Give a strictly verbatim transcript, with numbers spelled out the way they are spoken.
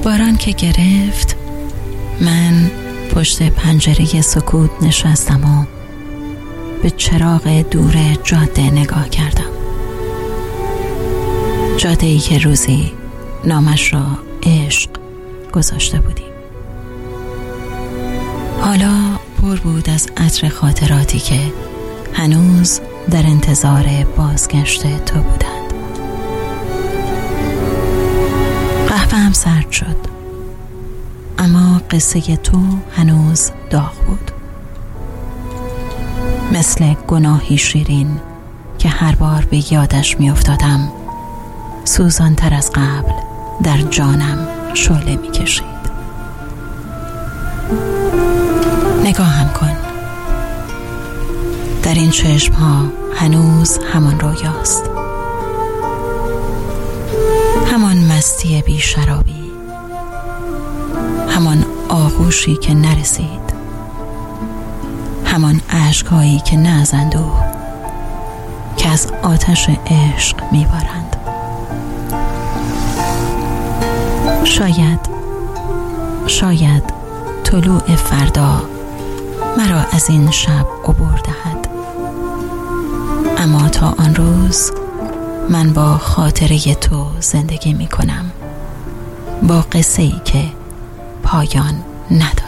باران که گرفت، من پشت پنجره سکوت نشستم و به چراغ دور جاده نگاه کردم. جاده‌ای که روزی نامش را عشق گذاشته بودیم. حالا پر بود از عطر خاطراتی که هنوز در انتظار بازگشت تو بودند. قهوه هم سرد شد، اما قصه تو هنوز داغ بود، مثل گناهی شیرین که هر بار به یادش می افتادم سوزان تر از قبل در جانم شعله می کشید. نگاهم کن، در این چشم ها هنوز همان رویاست، همان مستی بی شرابی، همان آغوشی که نرسید، همان اشک‌هایی که نه از اندوه که از آتش عشق می‌بارند. شاید شاید طلوع فردا مرا از این شب عبور دهد، اما تا آن روز من با خاطره تو زندگی می کنم، با قصه‌ای که پایان ندارد.